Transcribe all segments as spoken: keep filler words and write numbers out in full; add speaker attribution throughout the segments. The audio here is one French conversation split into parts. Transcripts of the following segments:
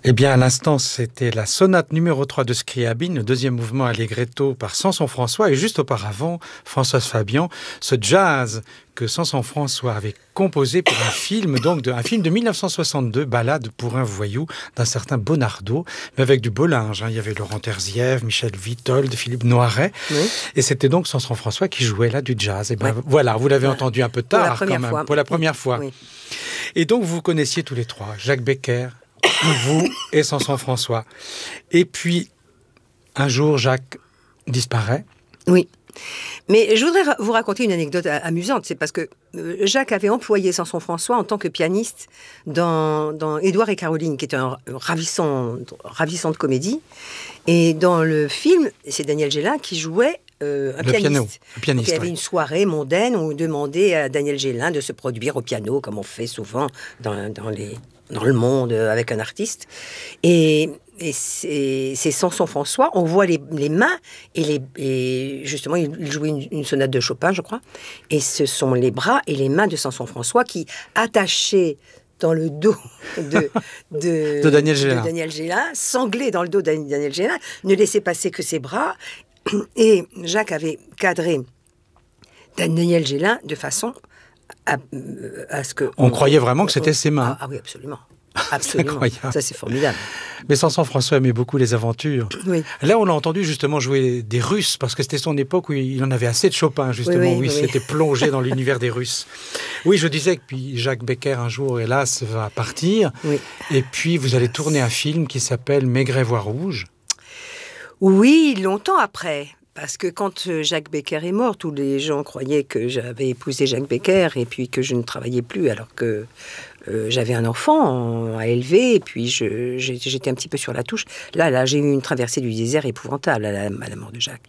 Speaker 1: Eh bien, à l'instant, c'était la sonate numéro trois de Scriabine, le deuxième mouvement allegretto par Samson-François, et juste auparavant, Françoise Fabian, ce jazz que Samson-François avait composé pour un film, donc de, un film de mille neuf cent soixante-deux, Ballade pour un voyou, d'un certain Bonardo, mais avec du beau linge. Hein. Il y avait Laurent Terzieff, Michel Vitold, Philippe Noiret, oui. Et c'était donc Samson-François qui jouait là du jazz. Et ben, ouais. Voilà, vous l'avez ouais. entendu un peu tard quand même,
Speaker 2: fois.
Speaker 1: pour la première fois.
Speaker 2: Oui.
Speaker 1: Et donc, vous connaissiez tous les trois, Jacques Becker, vous et Samson-François. Et puis, un jour, Jacques disparaît.
Speaker 2: Oui. Mais je voudrais vous raconter une anecdote amusante. C'est parce que Jacques avait employé Samson-François en tant que pianiste dans, dans Édouard et Caroline, qui est un ravissant, ravissante comédie. Et dans le film, c'est Daniel Gélin qui jouait Euh, un
Speaker 1: le
Speaker 2: pianiste.
Speaker 1: Piano, un pianiste.
Speaker 2: Donc, il y avait
Speaker 1: oui.
Speaker 2: une soirée mondaine où on demandait à Daniel Gélin de se produire au piano, comme on fait souvent dans, dans, les, dans le monde avec un artiste. Et, et c'est, c'est Samson-François, on voit les, les mains, et, les, et justement, il jouait une, une sonate de Chopin, je crois, et ce sont les bras et les mains de Samson-François qui, attachés dans le dos de, de,
Speaker 1: de Daniel Gélin,
Speaker 2: de Daniel Gélin, sanglés dans le dos de Daniel Gélin, ne laissaient passer que ses bras. Et Jacques avait cadré Daniel Gélin de façon à, à ce que...
Speaker 1: On, on croyait vraiment on, que c'était
Speaker 2: on,
Speaker 1: ses mains.
Speaker 2: Ah, ah oui, absolument. Absolument. Ça, c'est formidable.
Speaker 1: Mais Samson-François aimait beaucoup les aventures.
Speaker 2: Oui.
Speaker 1: Là, on l'a entendu justement jouer des Russes, parce que c'était son époque où il en avait assez de Chopin, justement,
Speaker 2: oui, oui,
Speaker 1: où il
Speaker 2: oui.
Speaker 1: s'était plongé dans l'univers des Russes. Oui, je disais que puis Jacques Becker, un jour, hélas, va partir.
Speaker 2: Oui.
Speaker 1: Et puis, vous allez tourner un film qui s'appelle Maigret voix rouge.
Speaker 2: Oui, longtemps après. Parce que quand Jacques Becker est mort, tous les gens croyaient que j'avais épousé Jacques Becker et puis que je ne travaillais plus alors que euh, j'avais un enfant à élever et puis je, j'étais un petit peu sur la touche. Là, là, j'ai eu une traversée du désert épouvantable à la, à la mort de Jacques.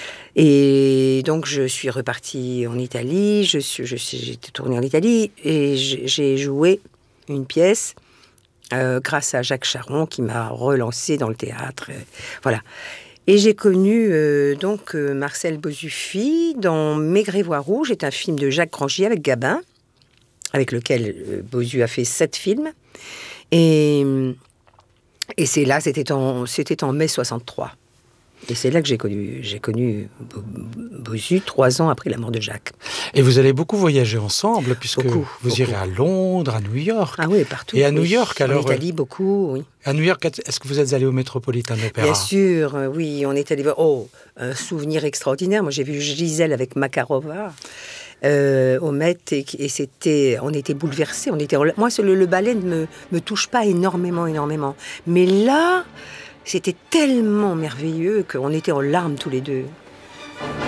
Speaker 2: Et donc, je suis repartie en Italie, je suis, je suis, j'étais tournée en Italie et j'ai joué une pièce euh, grâce à Jacques Charon qui m'a relancée dans le théâtre. Et, voilà. Et j'ai connu euh, donc euh, Marcel Bozuffi dans Maigret voix rouge, c'est un film de Jacques Grangier avec Gabin, avec lequel euh, Bozu a fait sept films. Et, et c'est là, c'était en, c'était en mai soixante-trois. Et c'est là que j'ai connu, j'ai connu Bozu, trois ans après la mort de Jacques.
Speaker 1: Et vous allez beaucoup voyager ensemble, puisque
Speaker 2: beaucoup,
Speaker 1: vous
Speaker 2: beaucoup.
Speaker 1: irez à Londres, à New York.
Speaker 2: Ah oui, partout.
Speaker 1: Et à
Speaker 2: oui.
Speaker 1: New York, alors...
Speaker 2: En Italie, beaucoup, oui.
Speaker 1: À New York, est-ce que vous êtes allé au Metropolitan Opera ?
Speaker 2: Bien sûr, oui, on est allé voir... Oh, un souvenir extraordinaire. Moi, j'ai vu Gisèle avec Makarova euh, au Met, et, et c'était... On était bouleversés. On était, moi, le, le ballet ne me, me touche pas énormément, énormément. Mais là... C'était tellement merveilleux qu'on était en larmes tous les deux.